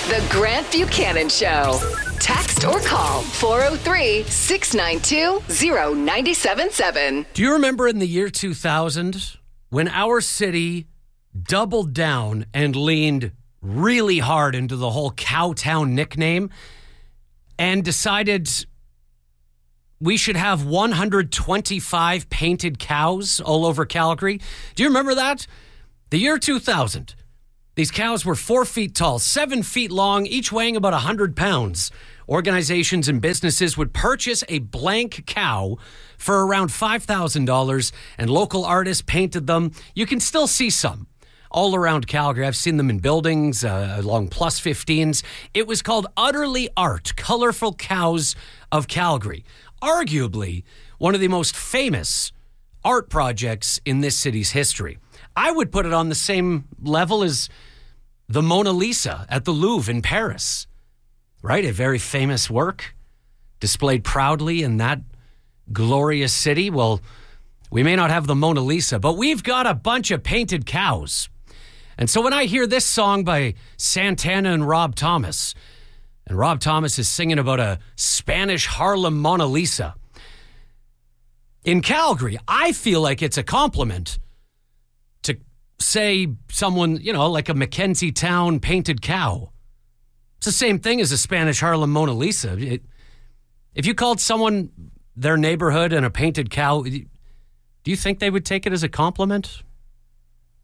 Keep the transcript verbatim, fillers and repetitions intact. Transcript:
The Grant Buchanan Show. Text or call four oh three, six nine two, oh nine seven seven. Do you remember in the year two thousand when our city doubled down and leaned really hard into the whole Cowtown nickname and decided we should have one hundred twenty-five painted cows all over Calgary? Do you remember that? The year two thousand. These cows were four feet tall, seven feet long, each weighing about one hundred pounds. Organizations and businesses would purchase a blank cow for around five thousand dollars, and local artists painted them. You can still see some all around Calgary. I've seen them in buildings, uh, along plus fifteens. It was called Utterly Art, Colorful Cows of Calgary. Arguably one of the most famous art projects in this city's history. I would put it on the same level as the Mona Lisa at the Louvre in Paris, right? A very famous work displayed proudly in that glorious city. Well, we may not have the Mona Lisa, but we've got a bunch of painted cows. And so when I hear this song by Santana and Rob Thomas, and Rob Thomas is singing about a Spanish Harlem Mona Lisa in Calgary, I feel like it's a compliment to say someone, you know, like a Mackenzie Town painted cow. It's the same thing as a Spanish Harlem Mona Lisa. It, if you called someone their neighborhood and a painted cow, do you think they would take it as a compliment?